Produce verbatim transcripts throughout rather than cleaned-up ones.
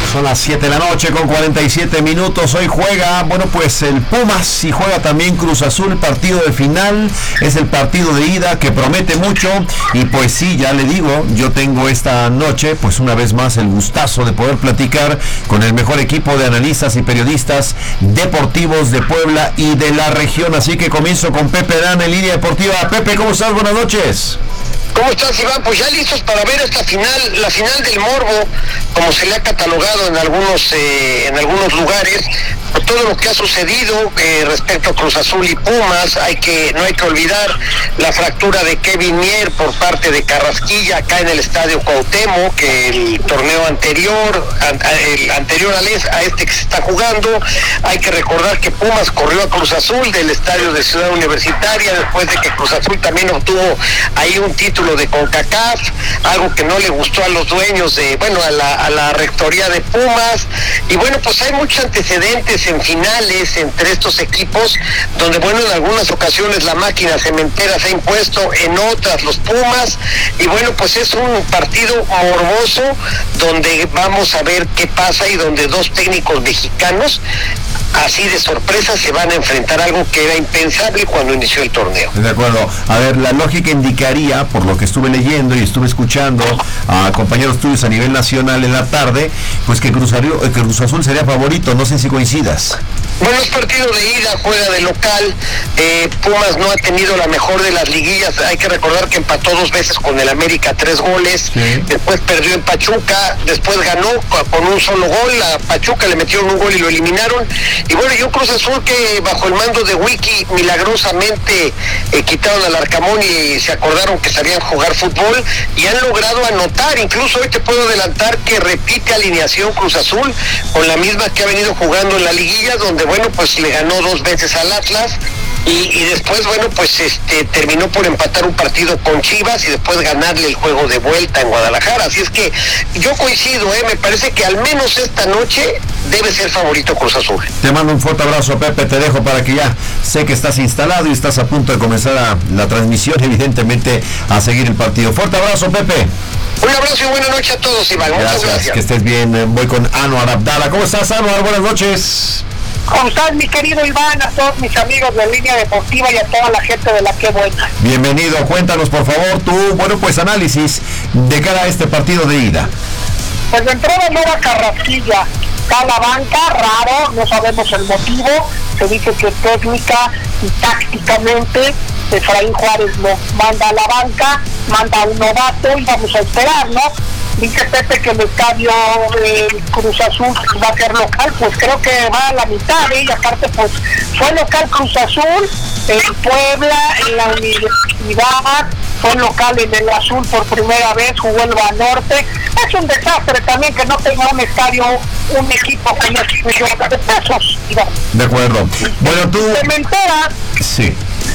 Son las siete de la noche con cuarenta y siete minutos. Hoy juega, bueno, pues el Pumas y juega también Cruz Azul, partido de final. Es el partido de ida que promete mucho. Y pues sí, ya le digo, yo tengo esta noche, pues una vez más, el gustazo de poder platicar con el mejor equipo de analistas y periodistas deportivos de Puebla y de la región. Así que comienzo con Pepe Dan en Línea Deportiva. Pepe, ¿cómo estás? Buenas noches. ¿Cómo estás, Iván? Pues ya listos para ver esta final, la final del morbo, como se le ha catalogado en algunos eh, en algunos lugares, por todo lo que ha sucedido eh, respecto a Cruz Azul y Pumas. Hay que no hay que olvidar la fractura de Kevin Mier por parte de Carrasquilla acá en el Estadio Cuauhtémoc, que el torneo anterior, an, el anterior a, a este que se está jugando. Hay que recordar que Pumas corrió a Cruz Azul del estadio de Ciudad Universitaria después de que Cruz Azul también obtuvo ahí un título de CONCACAF, algo que no le gustó a los dueños de, bueno, a la, a la rectoría de Pumas. Y bueno, pues hay muchos antecedentes en finales entre estos equipos, donde bueno, en algunas ocasiones la máquina cementera se ha impuesto, en otras los Pumas, y bueno, pues es un partido morboso, donde vamos a ver qué pasa y donde dos técnicos mexicanos así de sorpresa se van a enfrentar, algo que era impensable cuando inició el torneo. De acuerdo. A ver, la lógica indicaría, por lo que estuve leyendo y estuve escuchando a compañeros tuyos a nivel nacional en la tarde, pues que Cruz Azul, que Cruz Azul sería favorito. No sé si coincidas. Bueno, es partido de ida, juega de local. eh, Pumas no ha tenido la mejor de las liguillas. Hay que recordar que empató dos veces con el América, tres goles. Sí. Después perdió en Pachuca, después ganó con un solo gol. A Pachuca le metieron un gol y lo eliminaron. Y bueno, y un Cruz Azul que bajo el mando de Wiki milagrosamente eh, quitaron al Arcamón y se acordaron que sabían jugar fútbol y han logrado anotar. Incluso hoy te puedo adelantar que repite alineación Cruz Azul con la misma que ha venido jugando en la liguilla, donde bueno, pues le ganó dos veces al Atlas. Y, y después, bueno, pues este terminó por empatar un partido con Chivas y después ganarle el juego de vuelta en Guadalajara. Así es que yo coincido, eh, me parece que al menos esta noche debe ser favorito Cruz Azul. Te mando un fuerte abrazo, Pepe, te dejo para que ya sé que estás instalado y estás a punto de comenzar a, la transmisión, evidentemente, a seguir el partido. Fuerte abrazo, Pepe. Un abrazo y buena noche a todos, Iván. Gracias, muchas gracias. Que estés bien. Voy con Anuar Abdala. ¿Cómo estás, Anuar? Buenas noches. ¿Cómo estás, mi querido Iván? A todos mis amigos de Línea Deportiva y a toda la gente de la que buena. Bienvenido, cuéntanos por favor tu, bueno, pues análisis de cara a este partido de ida. Pues de entrada no va Carrasquilla, está a la banca, raro, no sabemos el motivo. Se dice que técnica y tácticamente Efraín Juárez lo manda a la banca, manda a un novato y vamos a esperar, ¿no? Dice Pepe que el estadio de Cruz Azul va a ser local, pues creo que va a la mitad, ¿eh? Y aparte pues fue local Cruz Azul en Puebla, en la Universidad, fue local en el Azul por primera vez, jugó el Banorte. Es un desastre también que no tenga un estadio, un equipo con ese millón de pesos. De acuerdo. Bueno, tú... Cementera. Sí.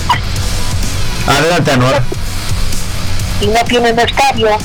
Adelante, Anuar. Y no tienen estadio.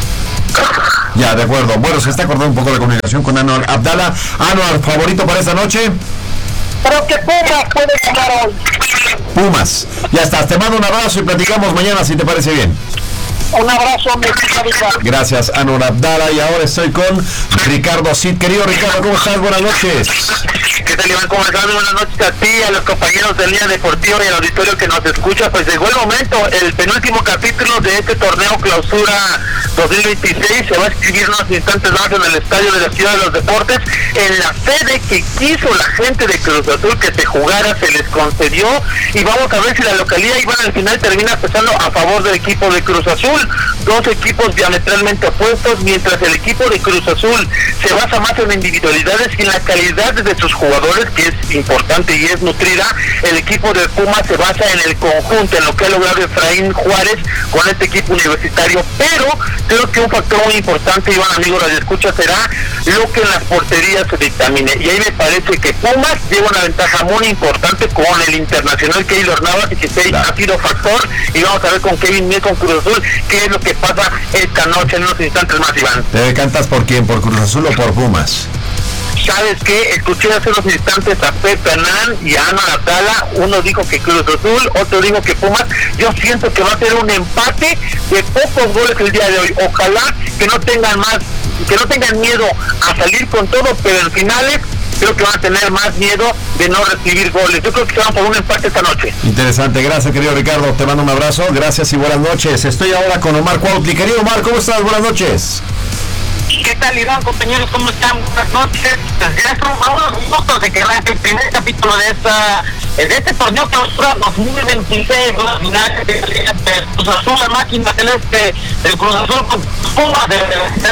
Ya, de acuerdo. Bueno, se está acordando un poco la comunicación con Anuar Abdala. Anuar, ¿favorito para esta noche? Creo que Pumas puede ganar hoy. Pumas. Ya está, te mando un abrazo y platicamos mañana si te parece bien. Un abrazo, mi querido. Gracias, Anuar Abdala. Y ahora estoy con Ricardo Cid. Querido Ricardo, ¿cómo estás? Buenas noches. ¿Qué tal, Iván? ¿Cómo estás? Buenas noches a ti, a los compañeros de Línea Deportiva y al auditorio que nos escucha. Pues llegó el momento, el penúltimo capítulo de este torneo Clausura dos mil veintiséis se va a escribir unos instantes más en el estadio de la Ciudad de los Deportes. En la sede que quiso la gente de Cruz Azul que se jugara, se les concedió. Y vamos a ver si la localidad, Iván, al final termina pesando a favor del equipo de Cruz Azul. Dos equipos diametralmente opuestos, mientras el equipo de Cruz Azul se basa más en individualidades y en la calidad de sus jugadores, que es importante y es nutrida. El equipo de Pumas se basa en el conjunto, en lo que ha logrado Efraín Juárez con este equipo universitario, pero creo que un factor muy importante, Iván, amigo Radio Escucha, será lo que en las porterías se dictamine, y ahí me parece que Pumas lleva una ventaja muy importante con el internacional Keylor Navas, y que se ha sido factor, y vamos a ver con Kevin Mier, con Cruz Azul, qué es lo que pasa esta noche en unos instantes más, Iván. ¿Te decantas por quién? ¿Por Cruz Azul o por Pumas? ¿Sabes qué? Escuché hace unos instantes a Pepe Hernán y a Ana Natala. Uno dijo que Cruz Azul, otro dijo que Pumas. Yo siento que va a ser un empate de pocos goles el día de hoy. Ojalá que no tengan más y que no tengan miedo a salir con todo, pero en finales creo que van a tener más miedo de no recibir goles. Yo creo que se van por un empate esta noche. Interesante, gracias querido Ricardo, te mando un abrazo, gracias y buenas noches. Estoy ahora con Omar Cuautli. Querido Omar, ¿cómo estás? Buenas noches. ¿Qué tal, Iván, compañeros? ¿Cómo están? Buenas noches. Pues ya estamos a unos minutos de que arranque el primer capítulo de esta de este torneo clausura dos mil veintiséis, la final de Cruz Azul, la máquina celeste del Cruz Azul con Pumas de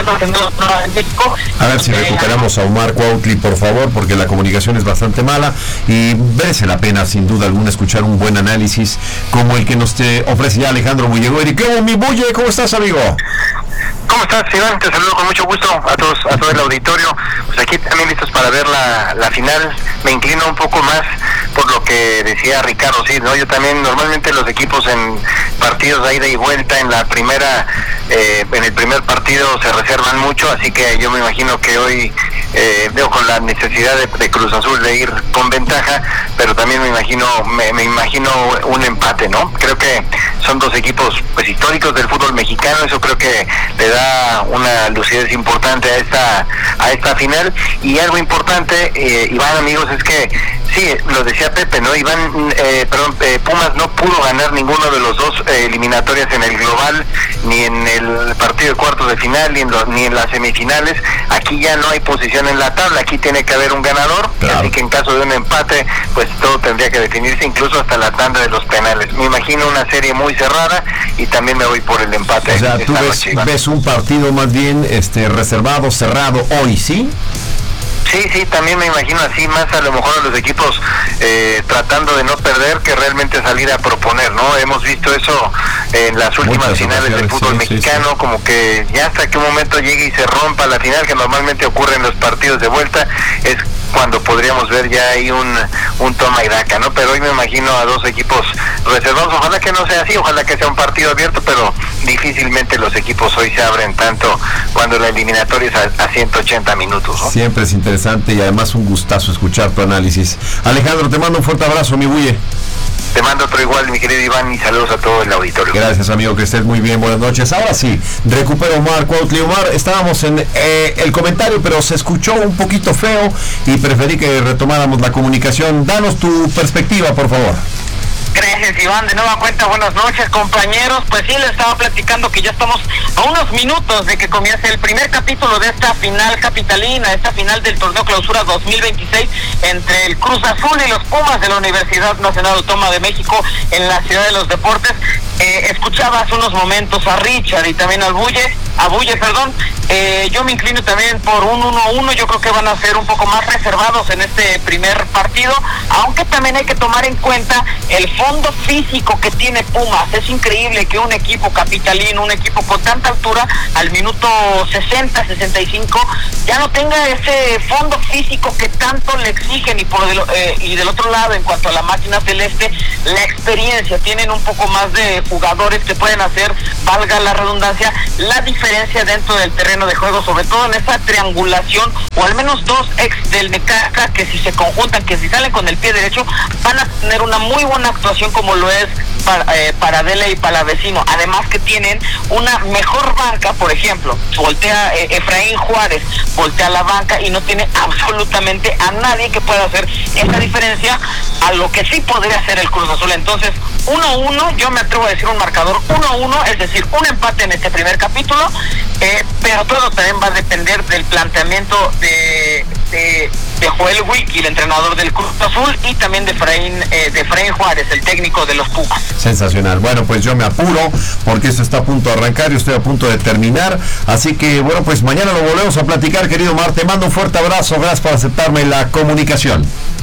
México. A ver si recuperamos a Omar Cuautli, por favor, porque la comunicación es bastante mala y merece la pena, sin duda alguna, escuchar un buen análisis como el que nos te ofrece ya Alejandro Bullegori. ¿Qué, mi Bulle? ¿Cómo estás, amigo? ¿Cómo estás, Iván? Te saludo con mucho gusto a todos, a todo el auditorio. Pues aquí también listos para ver la, la final. Me inclino un poco más por lo que decía Ricardo, sí, ¿no? Yo también, normalmente los equipos en partidos de ida y vuelta, en la primera, eh, en el primer partido se reservan mucho, así que yo me imagino que hoy eh, veo con la necesidad de, de Cruz Azul de ir con ventaja, pero también me imagino, me, me imagino un empate, ¿no? Creo que son dos equipos pues históricos del fútbol mexicano, eso creo que le da una lucidez importante a esta a esta final. Y algo importante, eh, Iván, amigos, es que sí, lo decía Pepe, ¿no? Iván, eh, perdón, eh, Pumas no pudo ganar ninguno de los dos eh, eliminatorias en el global, ni en el partido de cuartos de final, ni en, los, ni en las semifinales. Aquí ya no hay posición en la tabla, aquí tiene que haber un ganador, claro. Así que en caso de un empate, pues todo tendría que definirse, incluso hasta la tanda de los penales. Me imagino una serie muy cerrada y también me voy por el empate. O sea, tú ves, ves un partido más bien este reservado, cerrado hoy, ¿sí? Sí, sí, también me imagino así, más a lo mejor a los equipos eh, tratando de no perder que realmente salir a proponer, ¿no? Hemos visto eso en las últimas Muchas finales del fútbol sí, mexicano, sí, sí. Como que ya hasta que un momento llegue y se rompa la final, que normalmente ocurre en los partidos de vuelta, es cuando podríamos ver ya ahí un, un toma y daca, ¿no? Pero hoy me imagino a dos equipos reservados, ojalá que no sea así, ojalá que sea un partido abierto, pero difícilmente los equipos hoy se abren tanto cuando la eliminatoria es a, a ciento ochenta minutos, ¿no? Siempre es interesante y además un gustazo escuchar tu análisis. Alejandro, te mando un fuerte abrazo, mi bulle. Te mando otro igual, mi querido Iván, y saludos a todo el auditorio. Gracias, amigo, que estés muy bien, buenas noches. Ahora sí, recupero Omar Cuautli. Omar, estábamos en eh, el comentario, pero se escuchó un poquito feo y preferí que retomáramos la comunicación. Danos tu perspectiva, por favor. Gracias, Iván, de nueva cuenta, buenas noches, compañeros. Pues sí, les estaba platicando que ya estamos a unos minutos de que comience el primer capítulo de esta final capitalina, esta final del torneo clausura dos mil veintiséis entre el Cruz Azul y los Pumas de la Universidad Nacional Autónoma de México en la Ciudad de los Deportes. Eh, escuchaba hace unos momentos a Richard y también al Bulle, a Bulle, perdón. Eh, yo me inclino también por un uno a uno, yo creo que van a ser un poco más reservados en este primer partido, aunque también hay que tomar en cuenta el fondo físico que tiene Pumas. Es increíble que un equipo capitalino, un equipo con tanta altura, al minuto sesenta, sesenta y cinco, ya no tenga ese fondo físico que tanto le exigen. Y por del, eh, y del otro lado, en cuanto a la máquina celeste, la experiencia, tienen un poco más de jugadores que pueden hacer, valga la redundancia, la diferencia dentro del terreno de juego, sobre todo en esa triangulación, o al menos dos ex del Necaxa que si se conjuntan, que si salen con el pie derecho, van a tener una muy buena actuación, como lo es para, eh, Paradela y Palavecino. Además que tienen una mejor banca, por ejemplo, voltea eh, Efraín Juárez, voltea la banca y no tiene absolutamente a nadie que pueda hacer esa diferencia a lo que sí podría hacer el Cruz Azul. Entonces, uno a uno, yo me atrevo a decir un marcador uno a uno, es decir, un empate en este primer capítulo, eh, pero todo también va a depender del planteamiento de, de, de Joel Wiki, el entrenador del Cruz Azul, y también de Efraín, eh, de Efraín Juárez, el técnico de los Pumas. Sensacional. Bueno, pues yo me apuro porque esto está a punto de arrancar y estoy a punto de terminar, así que bueno, pues mañana lo volvemos a platicar, querido Mar. Te mando un fuerte abrazo, gracias por aceptarme la comunicación.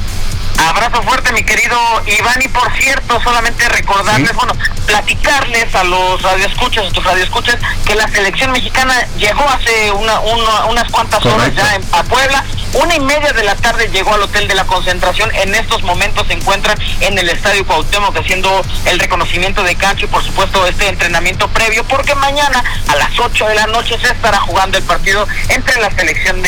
Abrazo fuerte, mi querido Iván, y por cierto, solamente recordarles, ¿sí? bueno, platicarles a los radioescuchas, a tus radioescuchas, que la selección mexicana llegó hace una, una unas cuantas Correcto. horas ya en, a Puebla, una y media de la tarde llegó al Hotel de la Concentración. En estos momentos se encuentran en el Estadio Cuauhtémoc haciendo el reconocimiento de cancha y por supuesto este entrenamiento previo, porque mañana a las ocho de la noche se estará jugando el partido entre la selección de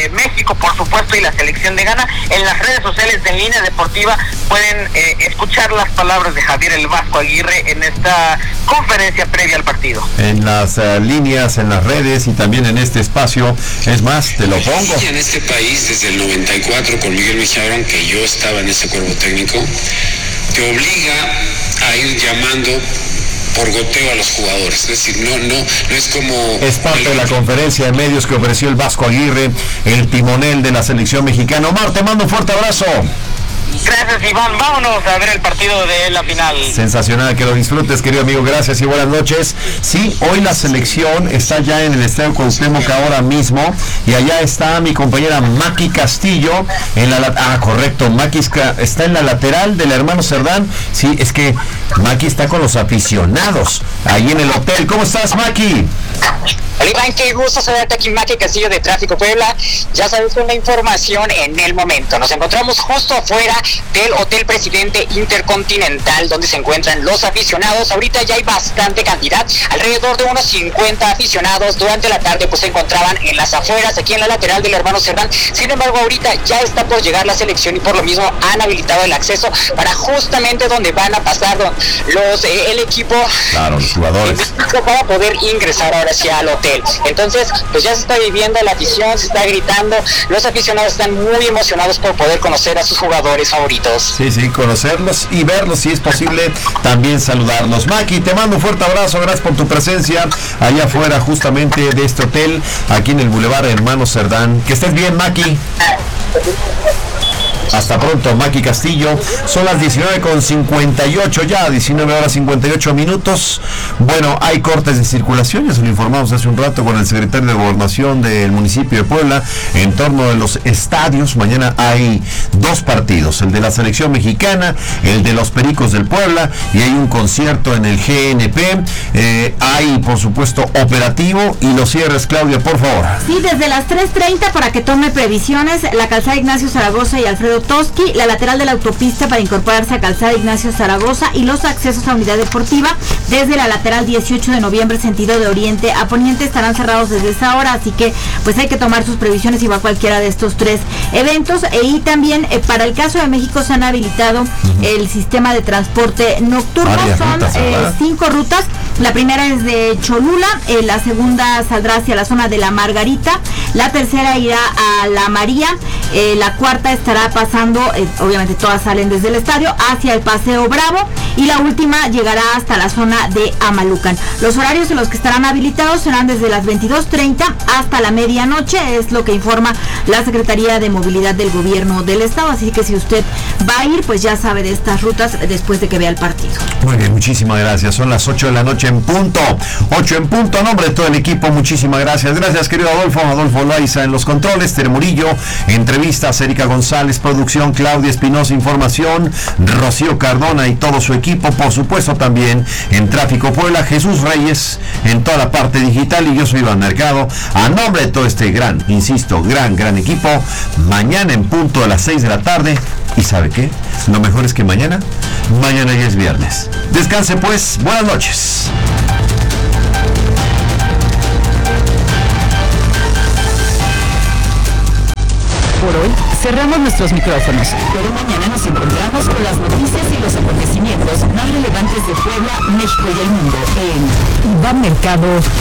de México, por supuesto, y la selección de Ghana. En las redes sociales de En Línea Deportiva pueden eh, escuchar las palabras de Javier El Vasco Aguirre en esta conferencia previa al partido. En las uh, líneas, en las redes y también en este espacio, es más, te lo pongo. En este país, desde el noventa y cuatro, con Miguel Mejía Barón, que yo estaba en ese cuerpo técnico, te obliga a ir llamando por goteo a los jugadores, es decir, no, no, no es como... Es parte de la conferencia de medios que ofreció el Vasco Aguirre, el timonel de la selección mexicana. Omar, te mando un fuerte abrazo. Gracias, Iván. Vámonos a ver el partido de la final. Sensacional, que lo disfrutes, querido amigo. Gracias y buenas noches. Sí, hoy la selección está ya en el Estadio Cuauhtémoc ahora mismo, y allá está mi compañera Maki Castillo en la... Ah, correcto, Maki está en la lateral del hermano Cerdán. Sí, es que Maki está con los aficionados ahí en el hotel. ¿Cómo estás, Maki? Hola, Iván, qué gusto saludarte aquí, Maki Castillo de Tráfico Puebla. Ya sabes, con la información en el momento. Nos encontramos justo afuera del Hotel Presidente Intercontinental, donde se encuentran los aficionados. Ahorita ya hay bastante cantidad, alrededor de unos cincuenta aficionados. Durante la tarde pues se encontraban en las afueras, aquí en la lateral del hermano Cerdán. Sin embargo, ahorita ya está por llegar la selección y por lo mismo han habilitado el acceso para justamente donde van a pasar los eh, el equipo, claro, los jugadores, para poder ingresar ahora sí al hotel. Entonces pues ya se está viviendo la afición, se está gritando, los aficionados están muy emocionados por poder conocer a sus jugadores favoritos. Sí, sí, conocerlos y verlos, si es posible, también saludarlos. Maki, te mando un fuerte abrazo, gracias por tu presencia allá afuera justamente de este hotel, aquí en el Boulevard Hermano Cerdán. Que estés bien, Maki. Hasta pronto, Maki Castillo. Son las diecinueve con cincuenta y ocho ya, diecinueve horas cincuenta y ocho minutos. Bueno, hay cortes de circulación, ya se lo informamos hace un rato con el secretario de Gobernación del municipio de Puebla, en torno de los estadios. Mañana hay dos partidos, el de la selección mexicana, el de los Pericos del Puebla, y hay un concierto en el G N P. Eh, hay, por supuesto, operativo, y los cierres, Claudia, por favor. Sí, desde las tres treinta para que tome previsiones, la calzada Ignacio Zaragoza y Alfredo Toski, la lateral de la autopista para incorporarse a calzada Ignacio Zaragoza, y los accesos a Unidad Deportiva desde la lateral dieciocho de noviembre sentido de oriente a poniente estarán cerrados desde esa hora, así que pues hay que tomar sus previsiones si va a cualquiera de estos tres eventos. E, y también eh, para el caso de México se han habilitado uh-huh. el sistema de transporte nocturno. Varias son rutas, eh, cinco rutas. La primera es de Cholula, eh, la segunda saldrá hacia la zona de la Margarita, la tercera irá a la María, eh, la cuarta estará pasando, eh, obviamente todas salen desde el estadio, hacia el Paseo Bravo, y la última llegará hasta la zona de Amalucan. Los horarios en los que estarán habilitados serán desde las veintidós treinta hasta la medianoche, es lo que informa la Secretaría de Movilidad del Gobierno del Estado, así que si usted va a ir, pues ya sabe de estas rutas después de que vea el partido. Muy bien, muchísimas gracias. Son las ocho de la noche en punto, ocho en punto, a nombre de todo el equipo, muchísimas gracias. Gracias, querido Adolfo, Adolfo Loaiza en los controles, Tere Murillo, entrevistas, Erika González, producción, Claudia Espinosa, información, Rocío Cardona y todo su equipo, por supuesto también en Tráfico Puebla, Jesús Reyes en toda la parte digital, y yo soy Iván Mercado, a nombre de todo este gran, insisto, gran, gran equipo. Mañana en punto a las seis de la tarde, y ¿sabe qué? Lo mejor es que mañana, mañana ya es viernes. Descanse pues, buenas noches. Por hoy cerramos nuestros micrófonos, pero mañana nos encontramos con las noticias y los acontecimientos más relevantes de Puebla, México y el mundo en Iván Mercado